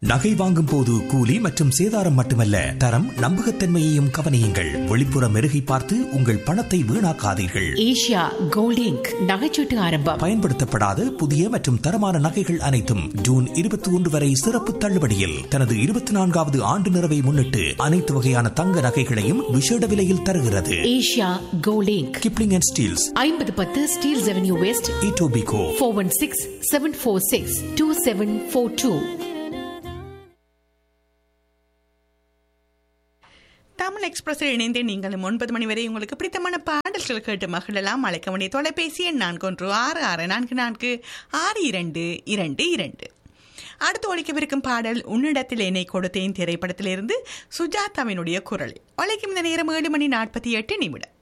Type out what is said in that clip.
நகை வாங்கும் போது கூலி மற்றும் சேதாரம் மட்டுமல்ல, தரம் நம்பகத்தன்மையையும் கவனியுங்கள். வெளிப்புற மெருகை பார்த்து உங்கள் பணத்தை வீணாக்காதீர்கள். ஏஷியா கோல்ட் இங்க் நகைச்சீட்டு ஆரம்பம். பயன்படுத்தப்படாத புதிய மற்றும் தரமான நகைகள் அனைத்தும் ஜூன் 21 வரை சிறப்பு தள்ளுபடியில். தனது 24வது ஆண்டு நிறைவை முன்னிட்டு அனைத்து வகையான தங்க நகைகளையும் விசேட விலையில் தருகிறது. Asia gold ink. Kipling and Steeles 5010 Steeles avenue west, Etobicoke. 4167462742. Tamil எக்ஸ்பிரஸில் இணைந்து நீங்களும் 9 மணி வரை உங்களுக்கு பிடித்தமான பாடல்கள் கேட்டு மகிழலாம். அழைக்க வேண்டிய தொலைபேசி எண் 4166442222. அடுத்து ஒழிக்கவிருக்கும் பாடல் உன்னிடத்தில் என்னை கொடுத்தேன் திரைப்படத்திலிருந்து சுஜாதாவினுடைய குரல். ஒழிக்கும் இந்த நேரம் 7 மணி 48 நிமிடம்.